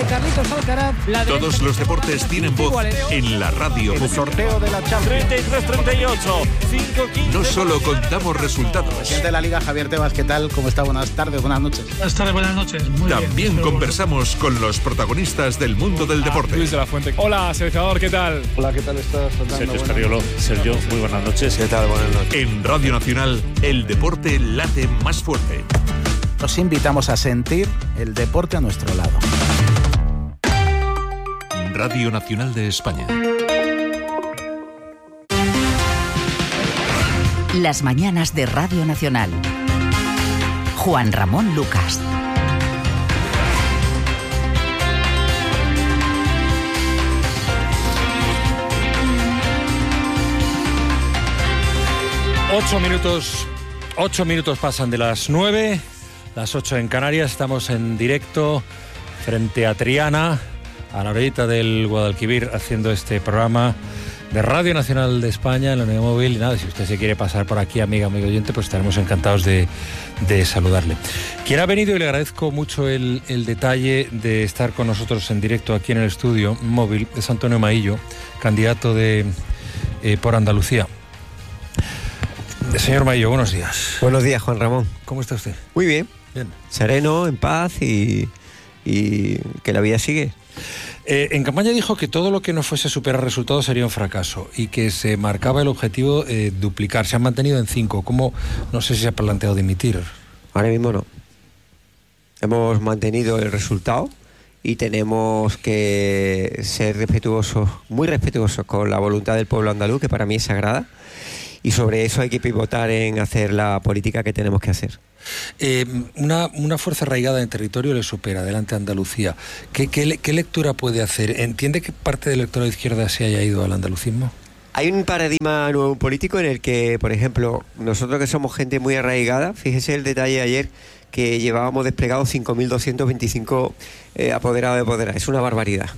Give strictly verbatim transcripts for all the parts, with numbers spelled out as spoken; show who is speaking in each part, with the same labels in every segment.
Speaker 1: Carlitos Alcaraz. La
Speaker 2: Todos los deportes tienen voz en la radio.
Speaker 3: El sorteo de la Champions.
Speaker 4: treinta y tres treinta y ocho, cinco quince.
Speaker 2: No solo contamos resultados.
Speaker 3: Presidente de la Liga, Javier Tebas, ¿qué tal? ¿Cómo está? Buenas tardes, buenas noches.
Speaker 5: Buenas tardes, buenas noches. Muy
Speaker 2: También
Speaker 5: bien.
Speaker 2: conversamos con los protagonistas del mundo del deporte.
Speaker 6: Luis de la Fuente. Hola, seleccionador, ¿qué tal?
Speaker 7: Hola, ¿qué tal estás, Fernando?
Speaker 4: Sergio
Speaker 7: Buenas
Speaker 4: Escariolo.
Speaker 7: noches.
Speaker 4: Sergio, muy buenas noches.
Speaker 7: ¿Qué tal? Buenas noches.
Speaker 2: En Radio Nacional, el deporte late más fuerte.
Speaker 3: Nos invitamos a sentir el deporte a nuestro lado.
Speaker 2: Radio Nacional de España.
Speaker 8: Las mañanas de Radio Nacional. Juan Ramón Lucas.
Speaker 9: Ocho minutos, ocho minutos pasan de las nueve, las ocho en Canarias. Estamos en directo frente a Triana, a la orillita del Guadalquivir, haciendo este programa de Radio Nacional de España en la unidad móvil. Y nada, si usted se quiere pasar por aquí, amiga, amigo oyente, pues estaremos encantados de, de saludarle. Quien ha venido, y le agradezco mucho el, el detalle de estar con nosotros en directo aquí en el estudio móvil, es Antonio Maillo, candidato de eh, por Andalucía. Señor Maillo, buenos días.
Speaker 10: Buenos días, Juan Ramón.
Speaker 9: ¿Cómo está usted?
Speaker 10: Muy bien.
Speaker 9: Bien.
Speaker 10: Sereno, en paz y, y que la vida sigue.
Speaker 9: Eh, en campaña dijo que todo lo que no fuese superar resultados sería un fracaso y que se marcaba el objetivo eh, duplicar. Se han mantenido en cinco. ¿Cómo? No sé si se ha planteado dimitir.
Speaker 10: Ahora mismo no. Hemos mantenido el resultado y tenemos que ser respetuosos, muy respetuosos con la voluntad del pueblo andaluz, que para mí es sagrada. Y sobre eso hay que pivotar en hacer la política que tenemos que hacer.
Speaker 9: Eh, una, una fuerza arraigada en territorio le supera, adelante Andalucía. ¿Qué, qué, ¿Qué lectura puede hacer? ¿Entiende que parte del electorado de izquierda se haya ido al andalucismo?
Speaker 10: Hay un paradigma nuevo político en el que, por ejemplo, nosotros que somos gente muy arraigada, fíjese el detalle ayer que llevábamos desplegados cinco mil doscientos veinticinco eh, apoderados de poder. Es una barbaridad.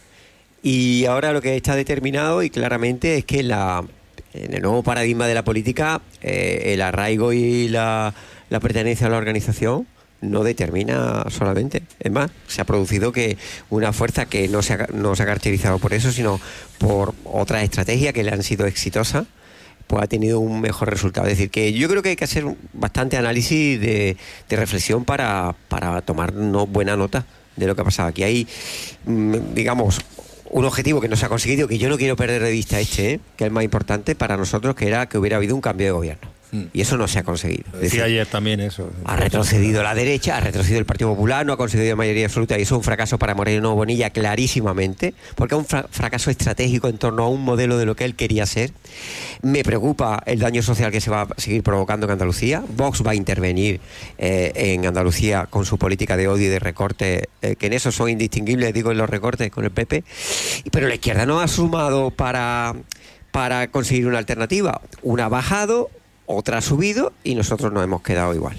Speaker 10: Y ahora lo que está determinado y claramente es que la... en el nuevo paradigma de la política, eh, el arraigo y la, la pertenencia a la organización no determina solamente. Es más, se ha producido que una fuerza que no se ha, no se ha caracterizado por eso, sino por otras estrategias que le han sido exitosas, pues ha tenido un mejor resultado. Es decir, que yo creo que hay que hacer bastante análisis de, de reflexión para, para tomar no, buena nota de lo que ha pasado. Aquí hay, digamos, un objetivo que no se ha conseguido, que yo no quiero perder de vista este, ¿eh? que es el más importante para nosotros, que era que hubiera habido un cambio de gobierno. Mm. Y eso no se ha conseguido.
Speaker 9: Decía decir, ayer también eso.
Speaker 10: Ha retrocedido la derecha, ha retrocedido el Partido Popular, no ha conseguido mayoría absoluta, y eso es un fracaso para Moreno Bonilla clarísimamente, porque es un fra- fracaso estratégico en torno a un modelo de lo que él quería ser. Me preocupa el daño social que se va a seguir provocando en Andalucía. Vox va a intervenir eh, en Andalucía con su política de odio y de recorte, eh, que en eso son indistinguibles, digo, en los recortes con el P P. Pero la izquierda no ha sumado para, para conseguir una alternativa. Una ha bajado, otra ha subido y nosotros nos hemos quedado igual.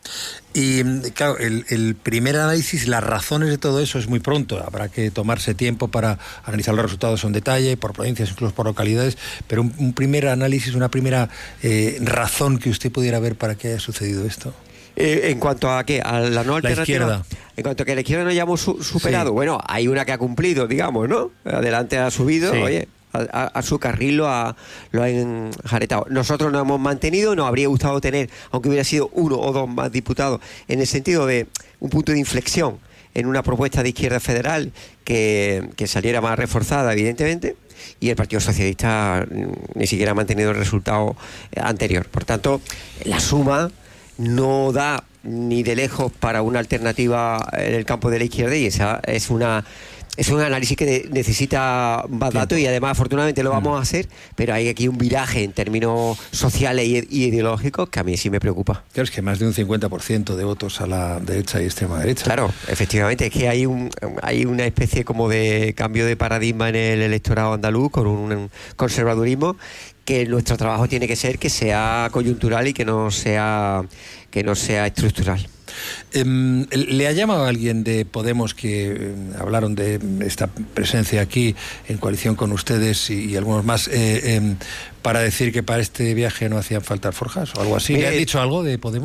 Speaker 9: Y claro, el, el primer análisis, las razones de todo eso es muy pronto. Habrá que tomarse tiempo para analizar los resultados en detalle, por provincias, incluso por localidades, pero un, un primer análisis, una primera eh, razón que usted pudiera ver para que haya sucedido esto.
Speaker 10: Eh, en cuanto a qué, a la no
Speaker 9: la
Speaker 10: alternativa.
Speaker 9: Izquierda.
Speaker 10: En cuanto a que la izquierda no hayamos su- superado, sí. Bueno, hay una que ha cumplido, digamos, ¿no? Adelante ha subido, sí. Oye, a, a, a su carril lo ha, lo ha enjaretado. Nosotros nos hemos mantenido, nos habría gustado tener, aunque hubiera sido uno o dos más diputados, en el sentido de un punto de inflexión en una propuesta de izquierda federal que, que saliera más reforzada, evidentemente. Y el Partido Socialista ni siquiera ha mantenido el resultado anterior. Por tanto, la suma no da ni de lejos para una alternativa en el campo de la izquierda, y esa es una es un análisis que de, necesita más datos, y además afortunadamente lo vamos a hacer, pero hay aquí un viraje en términos sociales y, y ideológicos que a mí sí me preocupa.
Speaker 9: Claro, es que más de un cincuenta por ciento de votos a la derecha y extrema derecha.
Speaker 10: Claro, efectivamente, es que hay un hay una especie como de cambio de paradigma en el electorado andaluz con un conservadurismo que nuestro trabajo tiene que ser que sea coyuntural y que no sea que no sea estructural.
Speaker 9: Eh, ¿Le ha llamado a alguien de Podemos que eh, hablaron de esta presencia aquí en coalición con ustedes y, y algunos más eh, eh, para decir que para este viaje no hacían falta alforjas o algo así? Mire, ¿le han dicho algo de Podemos?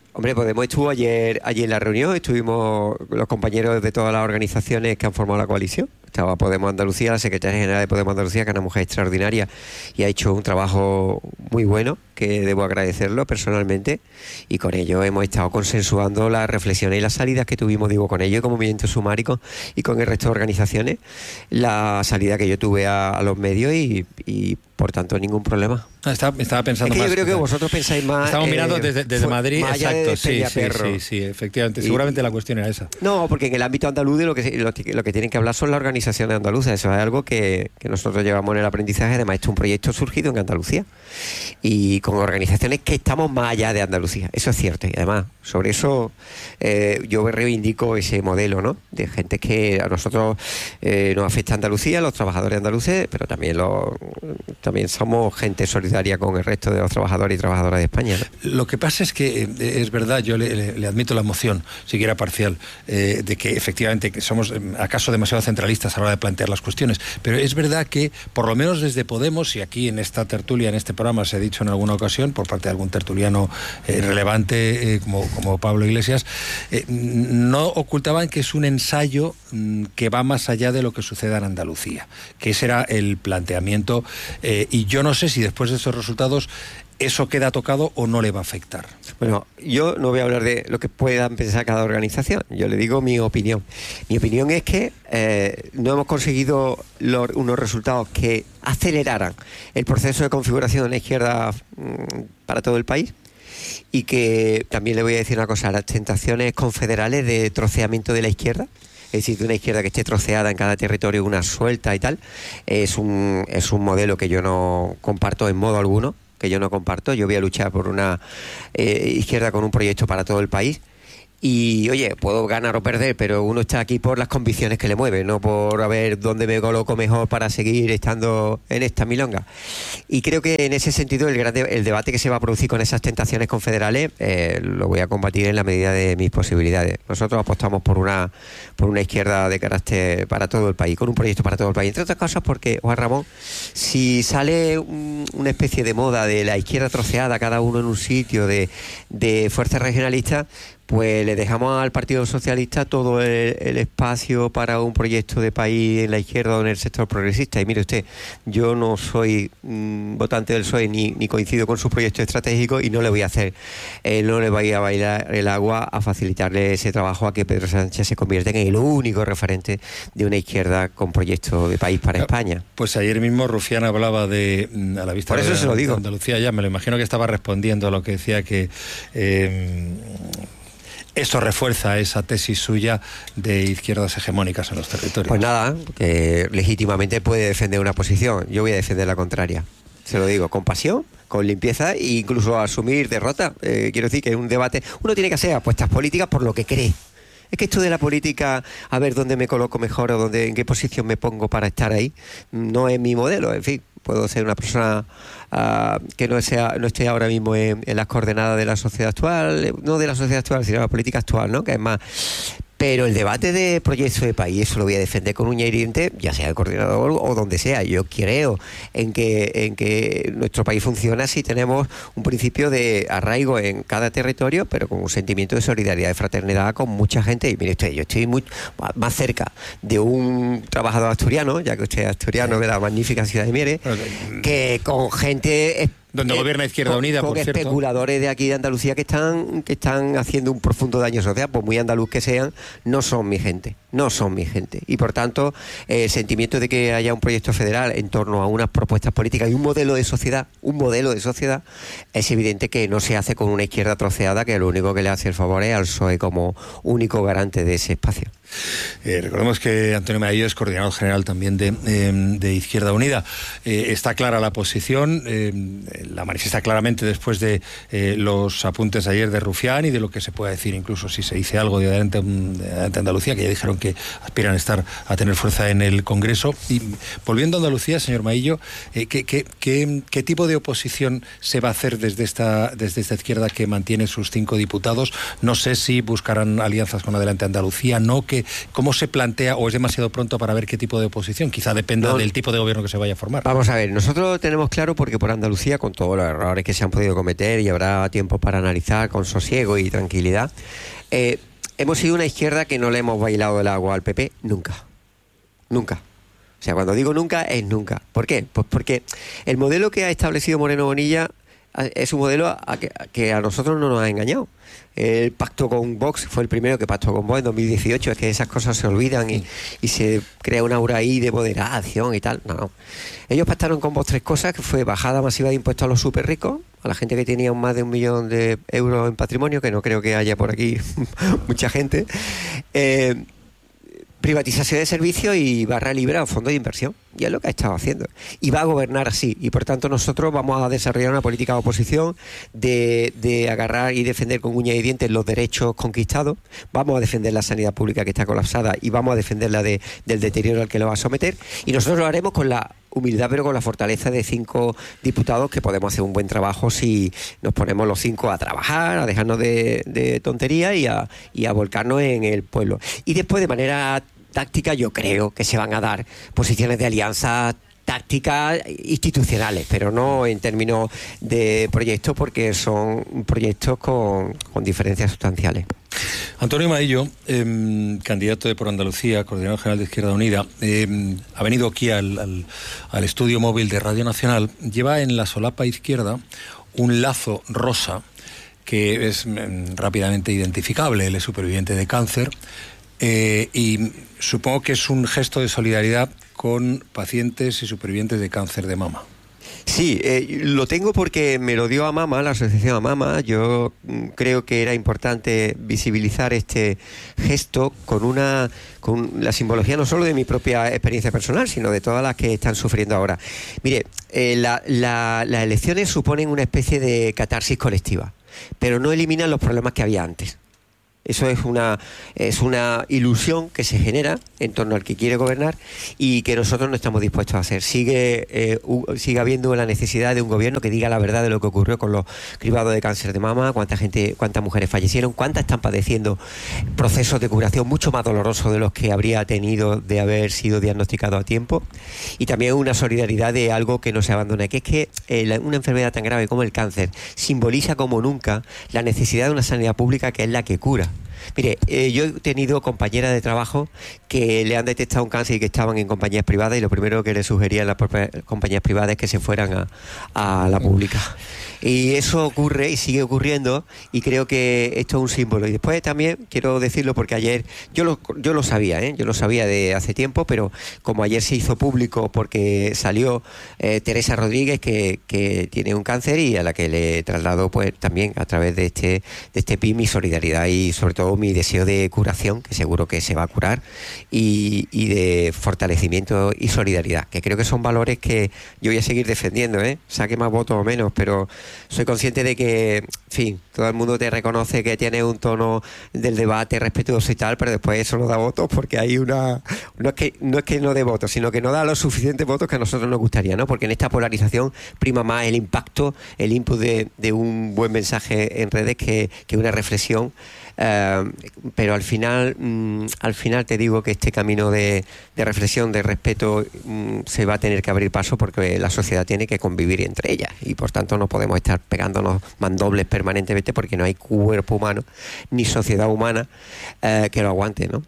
Speaker 10: Hombre, Podemos estuvo ayer allí en la reunión, estuvimos los compañeros de todas las organizaciones que han formado la coalición. Estaba Podemos Andalucía, la secretaria general de Podemos Andalucía, que es una mujer extraordinaria y ha hecho un trabajo muy bueno, que debo agradecerlo personalmente, y con ello hemos estado consensuando las reflexiones y las salidas que tuvimos, digo, con ello como movimiento sumárico y con el resto de organizaciones, la salida que yo tuve a, a los medios y, y por tanto ningún problema.
Speaker 9: Estaba, estaba pensando
Speaker 10: es que
Speaker 9: más.
Speaker 10: Yo creo que vosotros pensáis más.
Speaker 9: Estamos
Speaker 10: eh,
Speaker 9: mirando desde, desde Madrid, exacto.
Speaker 10: De
Speaker 9: sí, sí, sí, sí, efectivamente. Y, seguramente la cuestión era esa.
Speaker 10: No, porque en el ámbito andaluz lo que, lo, lo que tienen que hablar son las organizaciones andaluzas. Eso es algo que, que nosotros llevamos en el aprendizaje. Además, esto es un proyecto surgido en Andalucía y con organizaciones que estamos más allá de Andalucía. Eso es cierto. Y además, sobre eso eh, yo reivindico ese modelo, ¿no? De gente que a nosotros eh, nos afecta a Andalucía, los trabajadores andaluces, pero también los también somos gente solidaria con el resto de los trabajadores y trabajadoras de España, ¿no?
Speaker 9: Lo que pasa es que eh, es verdad, yo le, le, le admito la emoción, siquiera parcial, eh, de que efectivamente que somos eh, acaso demasiado centralistas a la hora de plantear las cuestiones, pero es verdad que por lo menos desde Podemos, y aquí en esta tertulia, en este programa se ha dicho en alguna ocasión por parte de algún tertuliano eh, relevante eh, como, como Pablo Iglesias, eh, no ocultaban que es un ensayo mm, que va más allá de lo que suceda en Andalucía, que ese era el planteamiento, eh, y yo no sé si después de estos resultados eso queda tocado o no le va a afectar.
Speaker 10: Bueno, yo no voy a hablar de lo que puedan pensar cada organización, yo le digo mi opinión. Mi opinión es que eh, no hemos conseguido los, unos resultados que aceleraran el proceso de configuración de la izquierda mmm, para todo el país, y que también le voy a decir una cosa, las tentaciones confederales de troceamiento de la izquierda, es decir, de una izquierda que esté troceada en cada territorio, una suelta y tal, es un, es un modelo que yo no comparto en modo alguno, que yo no comparto. Yo voy a luchar por una eh, izquierda con un proyecto para todo el país. Y, oye, puedo ganar o perder, pero uno está aquí por las convicciones que le mueven, no por a ver dónde me coloco mejor para seguir estando en esta milonga. Y creo que en ese sentido el, gran de, el debate que se va a producir con esas tentaciones confederales eh, lo voy a combatir en la medida de mis posibilidades. Nosotros apostamos por una por una izquierda de carácter para todo el país, con un proyecto para todo el país. Entre otras cosas porque, Juan Ramón, si sale un, una especie de moda de la izquierda troceada, cada uno en un sitio, de, de fuerzas regionalistas, pues le dejamos al Partido Socialista todo el, el espacio para un proyecto de país en la izquierda o en el sector progresista. Y mire usted, yo no soy mmm, votante del P S O E ni, ni coincido con su proyecto estratégico y no le voy a hacer, eh, no le voy a bailar el agua a facilitarle ese trabajo a que Pedro Sánchez se convierta en el único referente de una izquierda con proyecto de país para España.
Speaker 9: Pues ayer mismo Rufián hablaba de, a la vista
Speaker 10: Por eso
Speaker 9: de,
Speaker 10: se lo digo.
Speaker 9: de Andalucía, ya me lo imagino que estaba respondiendo a lo que decía que... Eh, esto refuerza esa tesis suya de izquierdas hegemónicas en los territorios.
Speaker 10: Pues nada, que legítimamente puede defender una posición. Yo voy a defender la contraria. Se lo digo, con pasión, con limpieza e incluso asumir derrota. Eh, quiero decir que en un debate uno tiene que hacer apuestas políticas por lo que cree. Es que esto de la política, a ver dónde me coloco mejor o dónde, en qué posición me pongo para estar ahí, no es mi modelo. En fin, puedo ser una persona uh, que no sea no esté ahora mismo en, en las coordenadas de la sociedad actual, no de la sociedad actual, sino de la política actual, ¿no? Que es más... Pero el debate de proyecto de país, eso lo voy a defender con uña y diente, ya sea el coordinador o donde sea. Yo creo en que, en que nuestro país funciona si tenemos un principio de arraigo en cada territorio, pero con un sentimiento de solidaridad, de fraternidad con mucha gente. Y mire usted, yo estoy muy, más cerca de un trabajador asturiano, ya que usted es asturiano de la magnífica ciudad de Mieres, que con gente...
Speaker 9: Donde eh, gobierna Izquierda
Speaker 10: con,
Speaker 9: Unida,
Speaker 10: con
Speaker 9: por cierto.
Speaker 10: especuladores de aquí de Andalucía que están que están haciendo un profundo daño social, pues muy andaluz que sean, no son mi gente, no son mi gente. Y por tanto, eh, el sentimiento de que haya un proyecto federal en torno a unas propuestas políticas y un modelo de sociedad, un modelo de sociedad, es evidente que no se hace con una izquierda troceada que lo único que le hace el favor es al P S O E como único garante de ese espacio.
Speaker 9: Eh, recordemos que Antonio Maillo es coordinador general también de, eh, de Izquierda Unida. Eh, está clara la posición, eh, la manifiesta claramente después de eh, los apuntes de ayer de Rufián y de lo que se pueda decir, incluso si se dice algo de Adelante, de Adelante Andalucía, que ya dijeron que aspiran a estar a tener fuerza en el Congreso. Y volviendo a Andalucía, señor Maillo, eh, ¿qué, qué, qué, ¿qué tipo de oposición se va a hacer desde esta, desde esta izquierda que mantiene sus cinco diputados? No sé si buscarán alianzas con Adelante Andalucía, no, que ¿cómo se plantea o es demasiado pronto para ver qué tipo de oposición? Quizá dependa no, del tipo de gobierno que se vaya a formar.
Speaker 10: Vamos a ver, nosotros tenemos claro, porque por Andalucía, con con todos los errores que se han podido cometer y habrá tiempo para analizar con sosiego y tranquilidad, eh, hemos sido una izquierda que no le hemos bailado el agua al P P nunca. Nunca. O sea, cuando digo nunca, es nunca. ¿Por qué? Pues porque el modelo que ha establecido Moreno Bonilla es un modelo a que, a que a nosotros no nos ha engañado. El pacto con Vox fue el primero que pactó con Vox en dos mil dieciocho. Es que esas cosas se olvidan y, y se crea una aura ahí de moderación y tal. No, no. Ellos pactaron con Vox tres cosas, que fue bajada masiva de impuestos a los súper ricos, a la gente que tenía más de un millón de euros en patrimonio, que no creo que haya por aquí mucha gente, eh, privatización de servicios y barra libre a fondos de inversión. Y es lo que ha estado haciendo. Y va a gobernar así. Y por tanto nosotros vamos a desarrollar una política de oposición de, de agarrar y defender con uñas y dientes los derechos conquistados. Vamos a defender la sanidad pública que está colapsada y vamos a defenderla de, del deterioro al que lo va a someter. Y nosotros lo haremos con la humildad, pero con la fortaleza de cinco diputados, que podemos hacer un buen trabajo si nos ponemos los cinco a trabajar, a dejarnos de, de tonterías y a, y a volcarnos en el pueblo. Y después, de manera táctica, yo creo que se van a dar posiciones de alianza tácticas institucionales, pero no en términos de proyectos, porque son proyectos con, con diferencias sustanciales.
Speaker 9: Antonio Maillo, eh, candidato de Por Andalucía, coordinador general de Izquierda Unida, eh, ha venido aquí al, al, al estudio móvil de Radio Nacional. Lleva en la solapa izquierda un lazo rosa que es eh, rápidamente identificable. Él es superviviente de cáncer. Eh, y supongo que es un gesto de solidaridad con pacientes y supervivientes de cáncer de mama.
Speaker 10: Sí, eh, lo tengo porque me lo dio AMAMA, la asociación AMAMA. Yo mm, creo que era importante visibilizar este gesto con una con la simbología no solo de mi propia experiencia personal, sino de todas las que están sufriendo ahora. Mire, eh, la, la, las elecciones suponen una especie de catarsis colectiva, pero no eliminan los problemas que había antes. Eso es una es una ilusión que se genera en torno al que quiere gobernar y que nosotros no estamos dispuestos a hacer. Sigue eh, u, sigue habiendo la necesidad de un gobierno que diga la verdad de lo que ocurrió con los cribados de cáncer de mama, cuánta gente, cuántas mujeres fallecieron, cuántas están padeciendo procesos de curación mucho más dolorosos de los que habría tenido de haber sido diagnosticado a tiempo, y también una solidaridad de algo que no se abandona, que es que eh, la, una enfermedad tan grave como el cáncer simboliza como nunca la necesidad de una sanidad pública que es la que cura. Mire, eh, yo he tenido compañeras de trabajo que le han detectado un cáncer y que estaban en compañías privadas, y lo primero que les sugerían las propias compañías privadas es que se fueran a, a la pública. Y eso ocurre y sigue ocurriendo, y creo que esto es un símbolo. Y después también quiero decirlo porque ayer, yo lo, yo lo sabía, ¿eh? yo lo sabía de hace tiempo, pero como ayer se hizo público porque salió eh, Teresa Rodríguez, que, que tiene un cáncer y a la que le traslado pues también a través de este, de este P I mi solidaridad y sobre todo mi deseo de curación, que seguro que se va a curar, y, y de fortalecimiento y solidaridad, que creo que son valores que yo voy a seguir defendiendo, ¿eh? Saque más votos o menos, pero soy consciente de que, en fin, todo el mundo te reconoce que tienes un tono del debate respetuoso y tal, pero después eso no da votos, porque hay una... No es que no, es que no dé votos, sino que no da los suficientes votos que a nosotros nos gustaría, ¿no? Porque en esta polarización prima más el impacto, el input de, de un buen mensaje en redes que, que una reflexión. Uh, pero al final mm, al final te digo que este camino de, de reflexión, de respeto, mm, se va a tener que abrir paso, porque la sociedad tiene que convivir entre ellas, y por tanto no podemos estar pegándonos mandobles permanentemente, porque no hay cuerpo humano ni sociedad humana uh, que lo aguante, ¿no?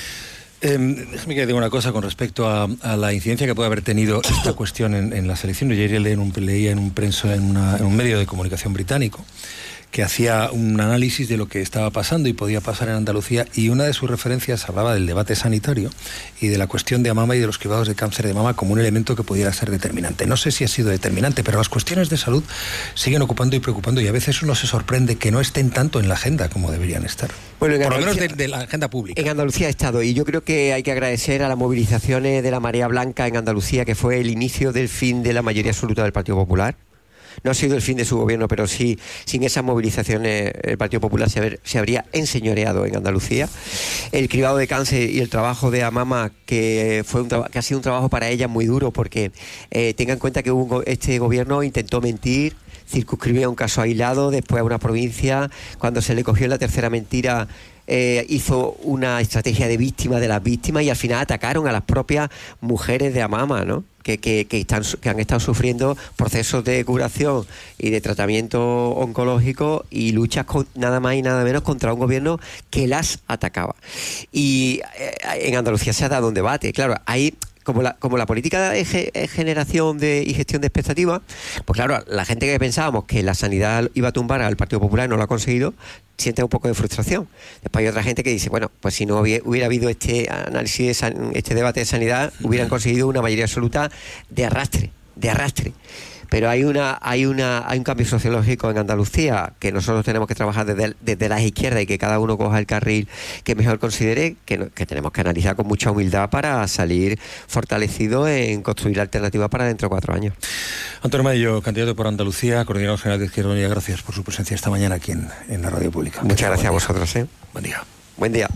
Speaker 9: Eh, déjame que diga una cosa con respecto a, a la incidencia que puede haber tenido esta cuestión en, en las elecciones. Yo ayer leí en un, leía en un prensa, en, una, en un medio de comunicación británico, que hacía un análisis de lo que estaba pasando y podía pasar en Andalucía, y una de sus referencias hablaba del debate sanitario y de la cuestión de mama y de los cribados de cáncer de mama como un elemento que pudiera ser determinante. No sé si ha sido determinante, pero las cuestiones de salud siguen ocupando y preocupando, y a veces uno se sorprende que no estén tanto en la agenda como deberían estar. Bueno, por lo menos de, de la agenda pública.
Speaker 10: En Andalucía ha estado, y yo creo que hay que agradecer a las movilizaciones de la Marea Blanca en Andalucía, que fue el inicio del fin de la mayoría absoluta del Partido Popular. No ha sido el fin de su gobierno, pero sí, sin esas movilizaciones el Partido Popular se, haber, se habría enseñoreado en Andalucía. El cribado de cáncer y el trabajo de AMAMA, que fue un que ha sido un trabajo para ella muy duro, porque eh, tenga en cuenta que hubo, este gobierno intentó mentir, circunscribía un caso aislado, después a una provincia. Cuando se le cogió la tercera mentira, eh, hizo una estrategia de víctima de las víctimas, y al final atacaron a las propias mujeres de AMAMA, ¿no? que, que, que, están, que han estado sufriendo procesos de curación y de tratamiento oncológico y luchas con, nada más y nada menos contra un gobierno que las atacaba. Y eh, en Andalucía se ha dado un debate, claro, hay... Como la, como la política de ge, generación de, y gestión de expectativas, pues claro, la gente que pensábamos que la sanidad iba a tumbar al Partido Popular y no lo ha conseguido, siente un poco de frustración. Después hay otra gente que dice, bueno, pues si no hubiera, hubiera habido este análisis, de san, este debate de sanidad, hubieran conseguido una mayoría absoluta de arrastre, de arrastre. Pero hay una hay una hay un cambio sociológico en Andalucía que nosotros tenemos que trabajar desde, desde las izquierdas y que cada uno coja el carril que mejor considere, que, que tenemos que analizar con mucha humildad para salir fortalecido en construir la alternativa para dentro de cuatro años.
Speaker 9: Antonio Maillo, candidato por Andalucía, coordinador general de Izquierda Unida, gracias por su presencia esta mañana aquí en, en la radio pública.
Speaker 10: Muchas gracias a vosotros. ¿eh?
Speaker 9: Buen día.
Speaker 10: Buen día.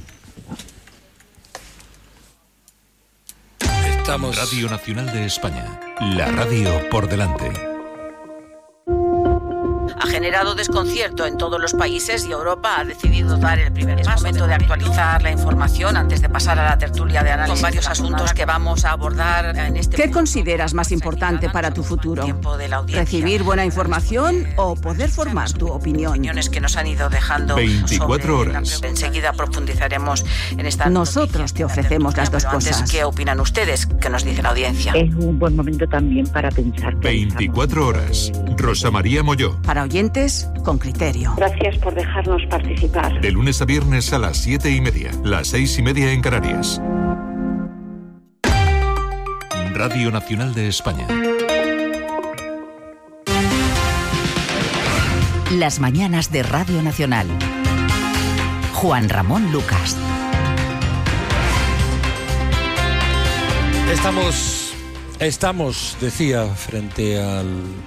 Speaker 9: Estamos...
Speaker 2: Radio Nacional de España, la radio por delante.
Speaker 1: Ha generado desconcierto en todos los países y Europa ha decidido dar el primer paso. Es momento de actualizar la información antes de pasar a la tertulia de análisis con varios asuntos que vamos a abordar en este
Speaker 5: ¿Qué consideras más importante para tu futuro? ¿Recibir buena información o poder formar tu opinión?
Speaker 1: Opiniones que nos han ido dejando
Speaker 2: veinticuatro horas.
Speaker 1: Enseguida profundizaremos en esta.
Speaker 5: Nosotros te ofrecemos las dos cosas.
Speaker 1: ¿Qué opinan ustedes? ¿Qué nos dice la audiencia?
Speaker 7: Es un buen momento también para pensar.
Speaker 2: veinticuatro horas. Rosa María Molló.
Speaker 5: Para oyentes con criterio.
Speaker 7: Gracias por dejarnos participar.
Speaker 2: De lunes a viernes a las siete y media, las seis y media en Canarias. Radio Nacional de España.
Speaker 8: Las mañanas de Radio Nacional. Juan Ramón Lucas.
Speaker 9: Estamos, estamos, decía, frente al...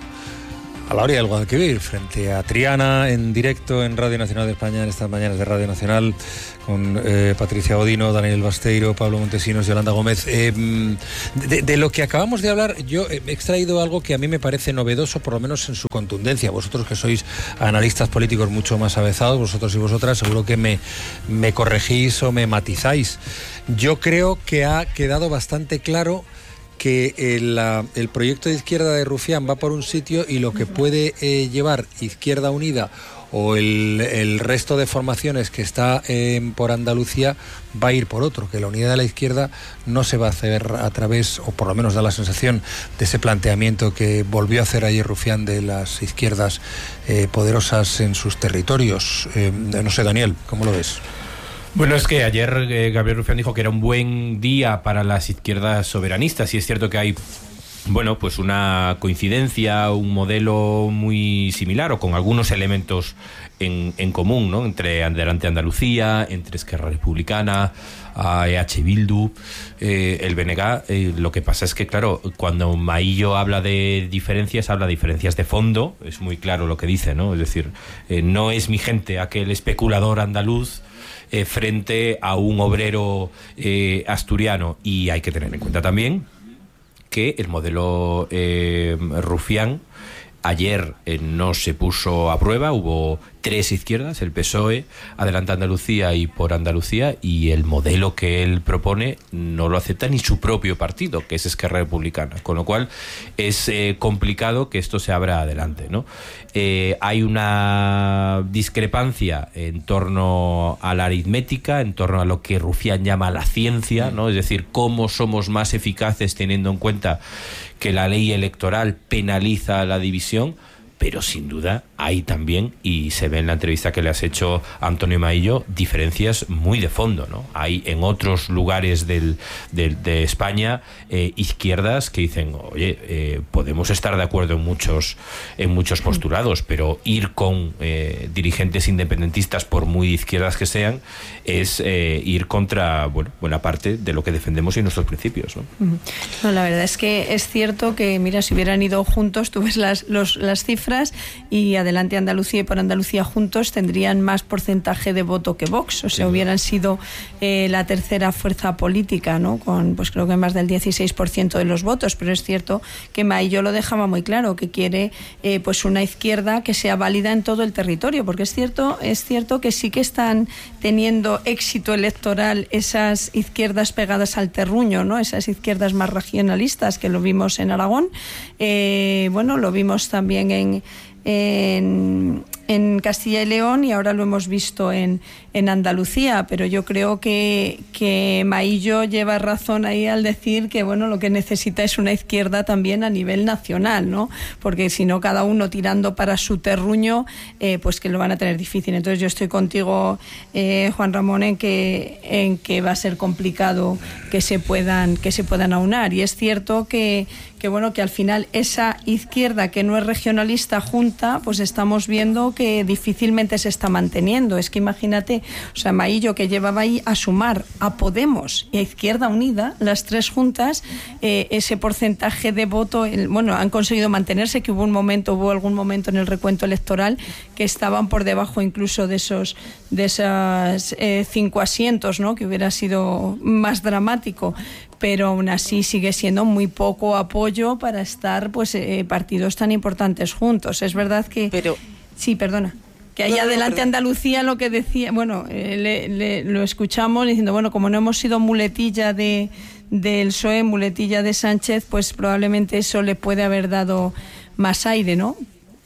Speaker 9: a la orilla del Guadalquivir, frente a Triana, en directo en Radio Nacional de España, en estas mañanas de Radio Nacional, con eh, Patricia Godino, Daniel Basteiro, Pablo Montesinos, Yolanda Gómez. Eh, de, de lo que acabamos de hablar, yo he extraído algo que a mí me parece novedoso, por lo menos en su contundencia. Vosotros que sois analistas políticos mucho más avezados, vosotros y vosotras, seguro que me, me corregís o me matizáis. Yo creo que ha quedado bastante claro que el, la, el proyecto de Izquierda de Rufián va por un sitio y lo que puede eh, llevar Izquierda Unida o el, el resto de formaciones que está eh, por Andalucía va a ir por otro, que la unidad de la izquierda no se va a hacer a través, o por lo menos da la sensación, de ese planteamiento que volvió a hacer ayer Rufián de las izquierdas eh, poderosas en sus territorios. Eh, no sé, Daniel, ¿cómo lo ves?
Speaker 11: Bueno, es que ayer eh, Gabriel Rufián dijo que era un buen día para las izquierdas soberanistas y es cierto que hay, bueno, pues una coincidencia, un modelo muy similar o con algunos elementos en, en común, ¿no? Entre Adelante Andalucía, entre Esquerra Republicana, a E H Bildu, eh, el B N G. Eh, lo que pasa es que, claro, cuando Maillo habla de diferencias, habla de diferencias de fondo, es muy claro lo que dice, ¿no? Es decir, eh, no es mi gente aquel especulador andaluz Eh, frente a un obrero eh, asturiano. Y hay que tener en cuenta también que el modelo eh, Rufián ayer eh, no se puso a prueba. Hubo tres izquierdas, el P S O E, Adelante Andalucía y Por Andalucía, y el modelo que él propone no lo acepta ni su propio partido, que es Esquerra Republicana, con lo cual es eh, complicado que esto se abra adelante, ¿no? Eh, hay una discrepancia en torno a la aritmética, en torno a lo que Rufián llama la ciencia, ¿no? Es decir, cómo somos más eficaces teniendo en cuenta que la ley electoral penaliza la división. Pero sin duda hay también, y se ve en la entrevista que le has hecho a Antonio Maillo, diferencias muy de fondo, ¿no? Hay en otros lugares del, del, de España eh, izquierdas que dicen, oye, eh, podemos estar de acuerdo en muchos, en muchos postulados, pero ir con eh, dirigentes independentistas, por muy de izquierdas que sean, es eh, ir contra, bueno, buena parte de lo que defendemos y nuestros principios, ¿no?
Speaker 12: No, la verdad es que es cierto que, mira, si hubieran ido juntos, tú ves las, los, las cifras cifras y Adelante Andalucía y Por Andalucía juntos tendrían más porcentaje de voto que Vox, o sea, sí. hubieran sido eh, la tercera fuerza política, ¿no? Con, pues creo que más del dieciséis por ciento de los votos, pero es cierto que Maillo lo dejaba muy claro, que quiere eh, pues una izquierda que sea válida en todo el territorio, porque es cierto, es cierto que sí que están teniendo éxito electoral esas izquierdas pegadas al terruño, ¿no? Esas izquierdas más regionalistas, que lo vimos en Aragón, eh, bueno, lo vimos también en, en, en Castilla y León y ahora lo hemos visto en, en Andalucía, pero yo creo que, que Maillo lleva razón ahí al decir que bueno, lo que necesita es una izquierda también a nivel nacional, ¿no? Porque si no, cada uno tirando para su terruño, eh, pues que lo van a tener difícil. Entonces yo estoy contigo, eh, Juan Ramón, en que, en que va a ser complicado que se puedan, que se puedan aunar. Y es cierto que, que bueno, que al final esa izquierda que no es regionalista junta, pues estamos viendo que difícilmente se está manteniendo. Es que imagínate, o sea, Maillo, que llevaba ahí a Sumar, a Podemos y a Izquierda Unida, las tres juntas, eh, ese porcentaje de voto, el, bueno, han conseguido mantenerse, que hubo un momento, hubo algún momento en el recuento electoral que estaban por debajo incluso de esos, de esas eh, cinco asientos, ¿no? Que hubiera sido más dramático, pero aún así sigue siendo muy poco apoyo para estar, pues, eh, partidos tan importantes juntos. Es verdad que...
Speaker 13: Pero...
Speaker 12: Sí, perdona. Que ahí no, Adelante no, Andalucía lo que decía, bueno, eh, le, le, lo escuchamos diciendo, bueno, como no hemos sido muletilla de del P S O E, muletilla de Sánchez, pues probablemente eso le puede haber dado más aire, ¿no?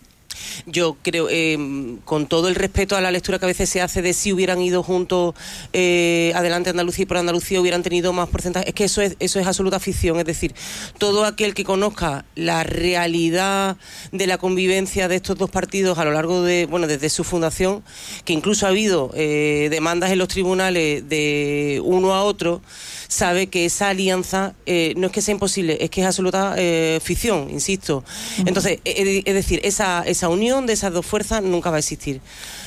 Speaker 13: Yo creo, eh, con todo el respeto a la lectura que a veces se hace de si hubieran ido juntos eh, Adelante Andalucía y Por Andalucía hubieran tenido más porcentaje, es que eso es, eso es absoluta ficción. Es decir, todo aquel que conozca la realidad de la convivencia de estos dos partidos a lo largo de, bueno, desde su fundación, que incluso ha habido eh, demandas en los tribunales de uno a otro, sabe que esa alianza eh, no es que sea imposible, es que es absoluta eh, ficción, insisto. Entonces, es, es decir, esa, esa unión de esas dos fuerzas nunca va a existir.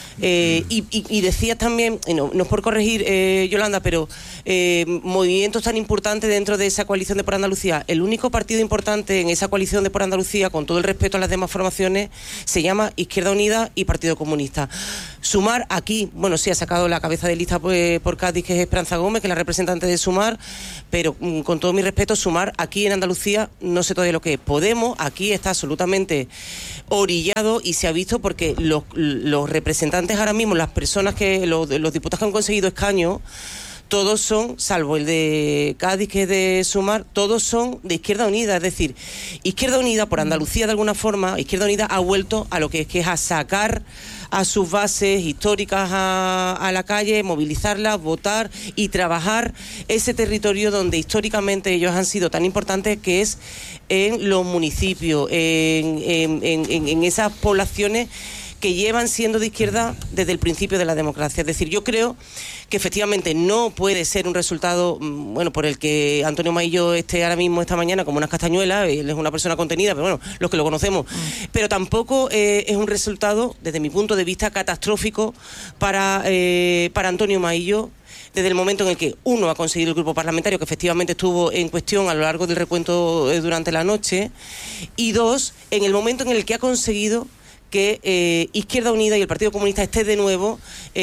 Speaker 13: Eh, y, y, y decías también, no, no es por corregir, eh, Yolanda, pero eh, movimientos tan importantes dentro de esa coalición de Por Andalucía. El único partido importante en esa coalición de Por Andalucía, con todo el respeto a las demás formaciones, se llama Izquierda Unida y Partido Comunista. Sumar aquí, bueno, sí ha sacado la cabeza de lista pues, por Cádiz, que es Esperanza Gómez, que es la representante de Sumar, pero mm, con todo mi respeto, Sumar aquí en Andalucía no sé todavía lo que es. Podemos aquí está absolutamente orillado y se ha visto porque los, los representantes ahora mismo, las personas que, los, los diputados que han conseguido escaños, todos son, salvo el de Cádiz, que es de Sumar, todos son de Izquierda Unida. Es decir, Izquierda Unida, por Andalucía de alguna forma, Izquierda Unida ha vuelto a lo que es, que es a sacar a sus bases históricas a, a la calle, movilizarlas, votar y trabajar ese territorio donde históricamente ellos han sido tan importantes, que es en los municipios, en, en, en, en esas poblaciones que llevan siendo de izquierda desde el principio de la democracia. Es decir, yo creo que efectivamente no puede ser un resultado, bueno, por el que Antonio Maillo esté ahora mismo esta mañana como unas castañuelas. Él es una persona contenida, pero bueno, los que lo conocemos. Mm. Pero tampoco eh, es un resultado, desde mi punto de vista, catastrófico para, eh, para Antonio Maillo, desde el momento en el que, uno, ha conseguido el grupo parlamentario, que efectivamente estuvo en cuestión a lo largo del recuento eh, durante la noche, y dos, en el momento en el que ha conseguido que eh, Izquierda Unida y el Partido Comunista esté de nuevo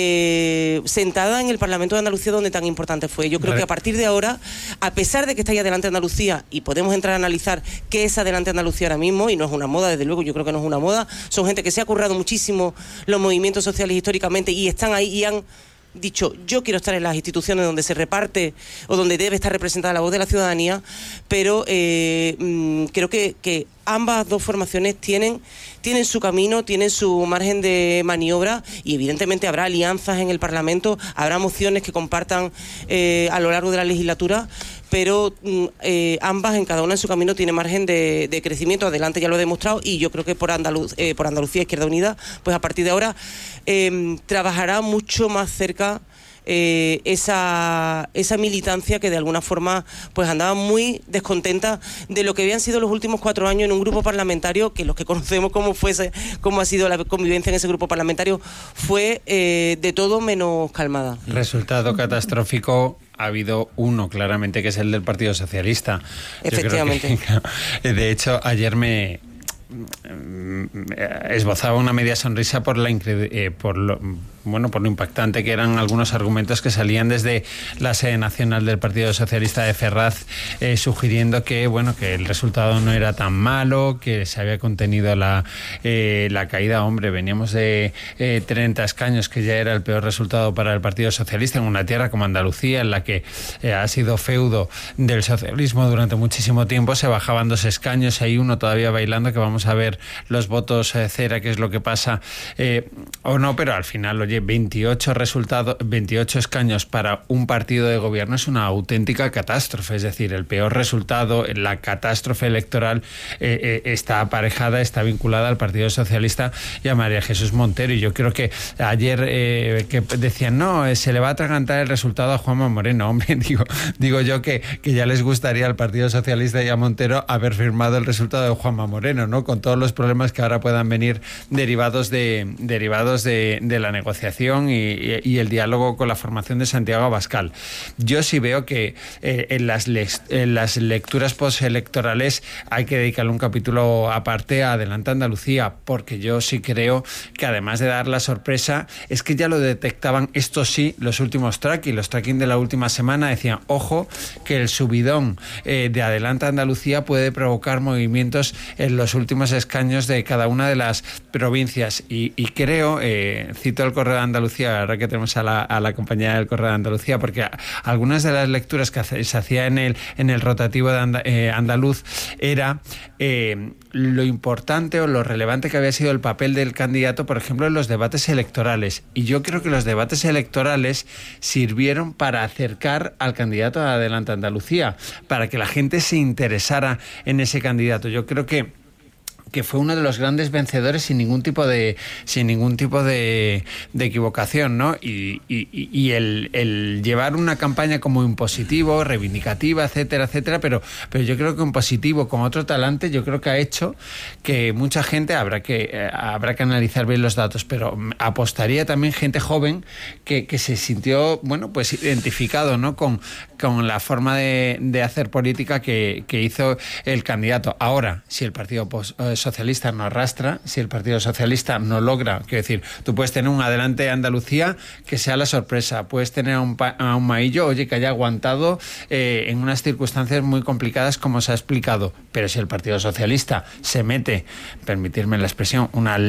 Speaker 13: eh, sentada en el Parlamento de Andalucía, donde tan importante fue. Yo creo vale. que a partir de ahora, a pesar de que está ahí Adelante Andalucía, y podemos entrar a analizar qué es Adelante Andalucía ahora mismo, y no es una moda, desde luego, yo creo que no es una moda, son gente que se ha currado muchísimo los movimientos sociales históricamente y están ahí y han dicho, yo quiero estar en las instituciones donde se reparte o donde debe estar representada la voz de la ciudadanía, pero eh, mmm, creo que, que ambas dos formaciones tienen, tienen su camino, tienen su margen de maniobra, y evidentemente habrá alianzas en el Parlamento, habrá mociones que compartan eh, a lo largo de la legislatura, pero eh, ambas, en cada una en su camino, tiene margen de, de crecimiento. Adelante ya lo he demostrado, y yo creo que por, Andaluz, eh, por Andalucía, Izquierda Unida, pues a partir de ahora eh, trabajará mucho más cerca Eh, esa, esa militancia que de alguna forma pues andaba muy descontenta de lo que habían sido los últimos cuatro años en un grupo parlamentario que los que conocemos cómo fuese, cómo ha sido la convivencia en ese grupo parlamentario, fue eh, de todo menos calmada.
Speaker 14: Resultado catastrófico ha habido uno, claramente, que es el del Partido Socialista.
Speaker 13: Efectivamente.
Speaker 14: Que, de hecho, ayer me... esbozaba una media sonrisa por la eh, por lo, bueno, por lo impactante que eran algunos argumentos que salían desde la sede nacional del Partido Socialista de Ferraz, eh, sugiriendo que bueno que el resultado no era tan malo, que se había contenido la eh, la caída. Hombre, veníamos de eh, treinta escaños, que ya era el peor resultado para el Partido Socialista en una tierra como Andalucía, en la que eh, ha sido feudo del socialismo durante muchísimo tiempo. Se bajaban dos escaños, hay uno todavía bailando, que vamos a ver los votos eh, cera, qué es lo que pasa eh, o no, pero al final, oye, veintiocho resultados, veintiocho escaños para un partido de gobierno es una auténtica catástrofe. Es decir, el peor resultado, la catástrofe electoral eh, eh, está aparejada, está vinculada al Partido Socialista y a María Jesús Montero. Y yo creo que ayer eh, que decían, no, eh, se le va a atragantar el resultado a Juanma Moreno. Hombre, digo, digo yo que, que ya les gustaría al Partido Socialista y a Montero haber firmado el resultado de Juanma Moreno, ¿no? Con todos los problemas que ahora puedan venir derivados de derivados de, de la negociación y, y, y el diálogo con la formación de Santiago Abascal. Yo sí veo que eh, en, las le en las lecturas postelectorales hay que dedicarle un capítulo aparte a Adelante Andalucía, porque yo sí creo que además de dar la sorpresa, es que ya lo detectaban, esto sí, los últimos tracking, los tracking de la última semana decían, ojo, que el subidón eh, de Adelante Andalucía puede provocar movimientos en los últimos escaños de cada una de las provincias. Y, y creo, eh, cito el Correo de Andalucía, ahora que tenemos a la, a la compañía del Correo de Andalucía, porque a, algunas de las lecturas que hace, se hacía en el, en el rotativo de anda, eh, andaluz era eh, lo importante o lo relevante que había sido el papel del candidato, por ejemplo, en los debates electorales. Y yo creo que los debates electorales sirvieron para acercar al candidato a Adelante Andalucía, para que la gente se interesara en ese candidato. Yo creo que que fue uno de los grandes vencedores sin ningún tipo de sin ningún tipo de, de equivocación, ¿no? Y, y, y el, el llevar una campaña como impositivo, reivindicativa, etcétera, etcétera, pero, pero yo creo que un positivo con otro talante, yo creo que ha hecho que mucha gente, habrá que eh, habrá que analizar bien los datos, pero apostaría también gente joven que, que se sintió, bueno, pues identificado, ¿no? Con, con la forma de, de hacer política que, que hizo el candidato. Ahora, si el Partido Pos, eh, Socialista no arrastra, si el Partido Socialista no logra, quiero decir, tú puedes tener un Adelante Andalucía que sea la sorpresa, puedes tener a un, a un Maillo, oye, que haya aguantado eh, en unas circunstancias muy complicadas como se ha explicado, pero si el Partido Socialista se mete, permitirme la expresión, una